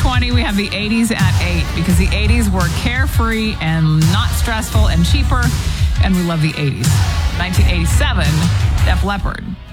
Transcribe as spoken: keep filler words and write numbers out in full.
twenty, we have the eighties at eight because the eighties were carefree and not stressful and cheaper, and we love the eighties. nineteen eighty-seven, Def Leppard.